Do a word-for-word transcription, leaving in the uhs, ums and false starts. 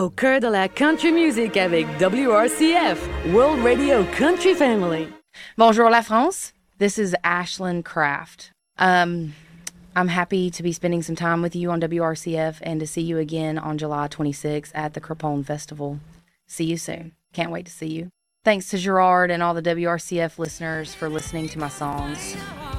Au cœur de la country music avec W R C F, World Radio Country Family. Bonjour la France. This is Ashlyn Craft. Um, I'm happy to be spending some time with you on W R C F and to see you again on July twenty-sixth at the Craponne Festival. See you soon. Can't wait to see you. Thanks to Gerard and all the W R C F listeners for listening to my songs.